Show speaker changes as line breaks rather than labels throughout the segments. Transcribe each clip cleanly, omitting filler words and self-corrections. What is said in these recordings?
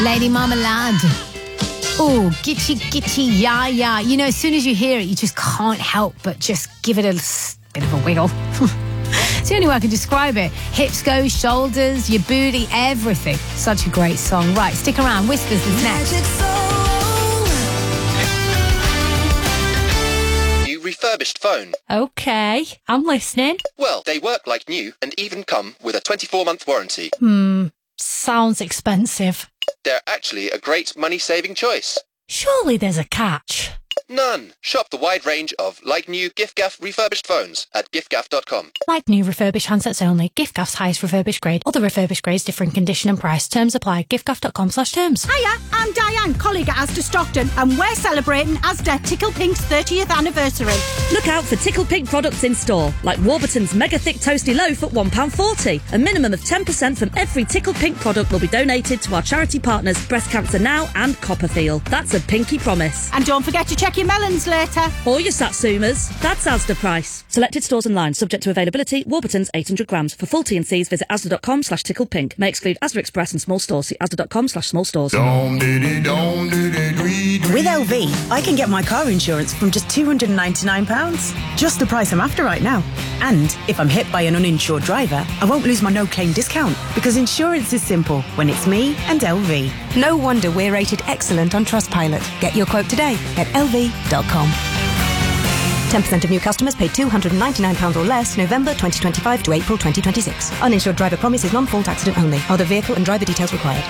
Lady Marmalade. Oh, gitchy, gitchy, yeah, yeah. You know, as soon as you hear it, you just can't help but just give it a bit of a wiggle. It's the only way I can describe it. Hips go, shoulders, your booty, everything. Such a great song. Right, stick around. Whispers is next.
New refurbished phone.
Okay, I'm listening.
Well, they work like new and even come with a 24-month warranty.
Sounds expensive.
They're actually a great money-saving choice.
Surely there's a catch.
None. Shop the wide range of like-new giffgaff refurbished phones at giffgaff.com.
Like new refurbished handsets only. Giffgaff's highest refurbished grade. Other refurbished grades differ in condition and price. Terms apply. giffgaff.com/terms.
Hiya, I'm Diane, colleague at Asda Stockton, and we're celebrating Asda Tickle Pink's 30th anniversary.
Look out for Tickle Pink products in store, like Warburton's Mega Thick Toasty Loaf at £1.40. A minimum of 10% from every Tickle Pink product will be donated to our charity partners Breast Cancer Now and Copperfield. That's a pinky promise.
And don't forget to check your melons later.
Or your Satsumas. That's Asda price. Selected stores online, subject to availability. Warburton's 800 grams. For full T&Cs, visit asda.com/ticklepink. May exclude Asda Express and small stores. See asda.com/small stores.
With LV, I can get my car insurance from just £299. Just the price I'm after right now. And if I'm hit by an uninsured driver, I won't lose my no-claim discount, because insurance is simple when it's me and LV.
No wonder we're rated excellent on Trustpilot. Get your quote today at lv.com. 10% of new customers paid £299 or less November 2025 to April 2026. Uninsured driver promise is non-fault accident only. Other vehicle and driver details required.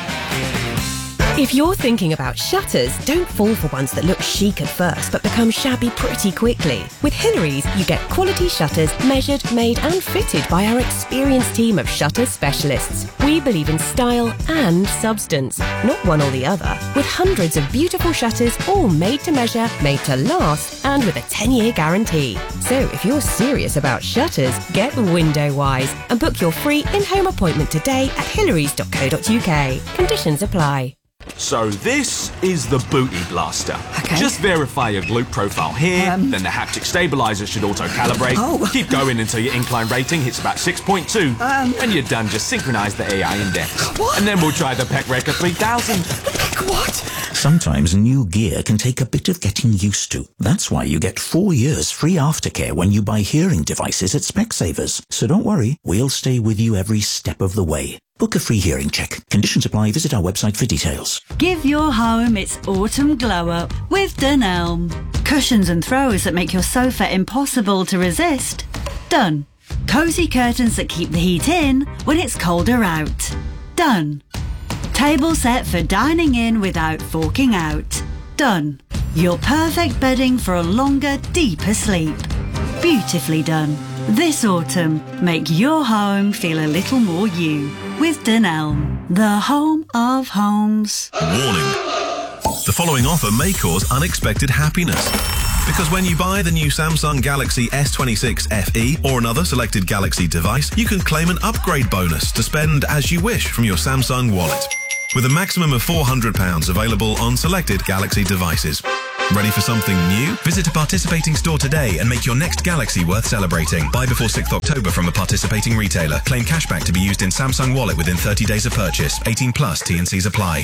If you're thinking about shutters, don't fall for ones that look chic at first but become shabby pretty quickly. With Hillary's, you get quality shutters measured, made and fitted by our experienced team of shutter specialists. We believe in style and substance, not one or the other. With hundreds of beautiful shutters, all made to measure, made to last, and with a 10-year guarantee. So if you're serious about shutters, get Windowwise and book your free in-home appointment today at hillarys.co.uk. Conditions apply.
So this is the Booty Blaster.
Okay.
Just verify your glute profile here, then the haptic stabilizer should auto-calibrate. Keep going until your incline rating hits about 6.2. When you're done, just synchronize the AI index.
What?
And then we'll try the Pec Record 3000.
What?
Sometimes new gear can take a bit of getting used to. That's why you get 4 years free aftercare when you buy hearing devices at Specsavers. So don't worry, we'll stay with you every step of the way. Book a free hearing check. Conditions apply. Visit our website for details.
Give your home its autumn glow-up with Dunelm. Cushions and throws that make your sofa impossible to resist. Done. Cosy curtains that keep the heat in when it's colder out. Done. Table set for dining in without forking out. Done. Your perfect bedding for a longer, deeper sleep. Beautifully done. This autumn, make your home feel a little more you with Dunelm, the home of homes.
Warning. The following offer may cause unexpected happiness. Because when you buy the new Samsung Galaxy S26 FE or another selected Galaxy device, you can claim an upgrade bonus to spend as you wish from your Samsung wallet. With a maximum of £400 available on selected Galaxy devices. Ready for something new? Visit a participating store today and make your next Galaxy worth celebrating. Buy before 6th October from a participating retailer. Claim cashback to be used in Samsung Wallet within 30 days of purchase. 18 plus T&Cs apply.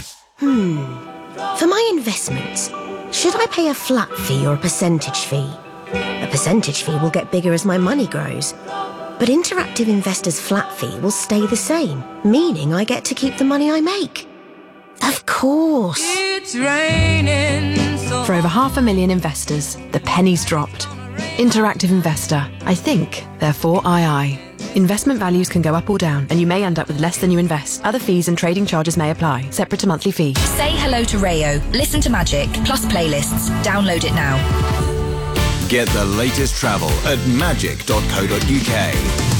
For my investments, should I pay a flat fee or a percentage fee? A percentage fee will get bigger as my money grows. But Interactive Investor's flat fee will stay the same, meaning I get to keep the money I make. Of course.
It's raining.
For over 500,000 investors, the penny's dropped. Interactive Investor. I think, therefore II. Investment values can go up or down, and you may end up with less than you invest. Other fees and trading charges may apply, separate to monthly fee.
Say hello to Rayo. Listen to Magic, plus playlists. Download it now.
Get the latest travel at magic.co.uk.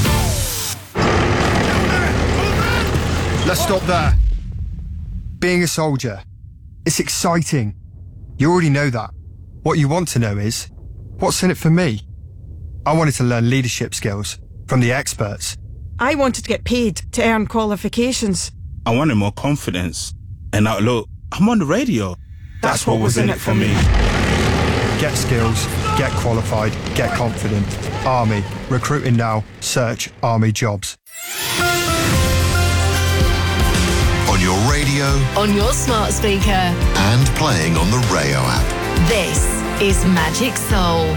Let's stop there. Being a soldier, it's exciting. You already know that. What you want to know is, what's in it for me? I wanted to learn leadership skills from the experts.
I wanted to get paid to earn qualifications.
I wanted more confidence. And now look, I'm on the radio. That's what was in it for me.
Get skills, get qualified, get confident. Army. Recruiting now. Search Army jobs.
On your radio.
radio,
on your smart speaker,
and playing on the Rayo app.
This is Magic Soul.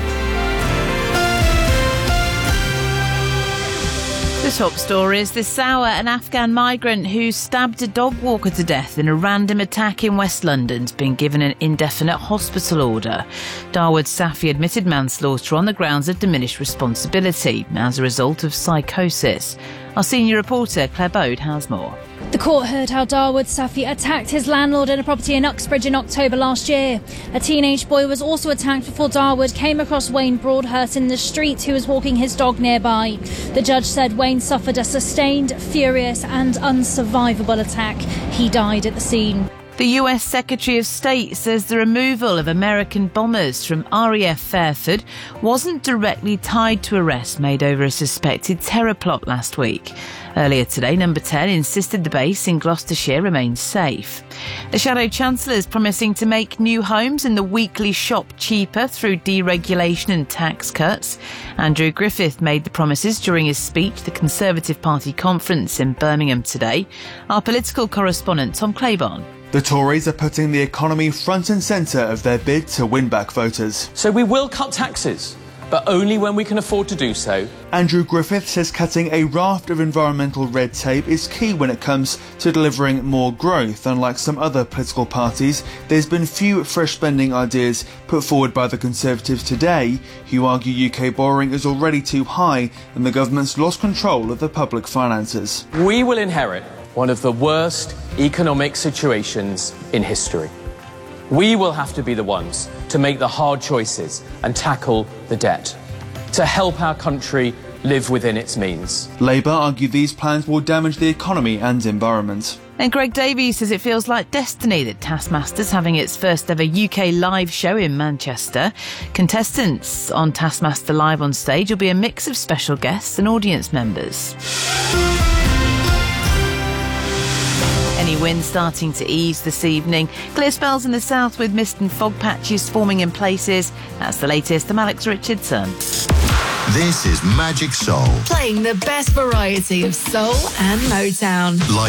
The top stories this hour: an Afghan migrant who stabbed a dog walker to death in a random attack in West London's been given an indefinite hospital order. Dawood Safi admitted manslaughter on the grounds of diminished responsibility as a result of psychosis. Our senior reporter Claire Bode has more.
The court heard how Dawood Safi attacked his landlord in a property in Uxbridge in October last year. A teenage boy was also attacked before Dawood came across Wayne Broadhurst in the street, who was walking his dog nearby. The judge said Wayne suffered a sustained, furious and unsurvivable attack. He died at the scene.
The US Secretary of State says the removal of American bombers from RAF Fairford wasn't directly tied to arrests made over a suspected terror plot last week. Earlier today, Number 10 insisted the base in Gloucestershire remains safe. The Shadow Chancellor is promising to make new homes in the weekly shop cheaper through deregulation and tax cuts. Andrew Griffith made the promises during his speech at the Conservative Party conference in Birmingham today. Our political correspondent Tom Claiborne.
The Tories are putting the economy front and centre of their bid to win back voters.
So we will cut taxes, but only when we can afford to do so.
Andrew Griffith says cutting a raft of environmental red tape is key when it comes to delivering more growth. Unlike some other political parties, there's been few fresh spending ideas put forward by the Conservatives today, who argue UK borrowing is already too high and the government's lost control of the public finances.
We will inherit one of the worst economic situations in history. We will have to be the ones to make the hard choices and tackle the debt, to help our country live within its means.
Labour argue these plans will damage the economy and environment.
And Greg Davies says it feels like destiny that Taskmaster's having its first ever UK live show in Manchester. Contestants on Taskmaster Live on stage will be a mix of special guests and audience members. Any wind starting to ease this evening. Clear spells in the south with mist and fog patches forming in places. That's the latest. I'm Alex Richardson.
This is Magic Soul.
Playing the best variety of soul and Motown.
Like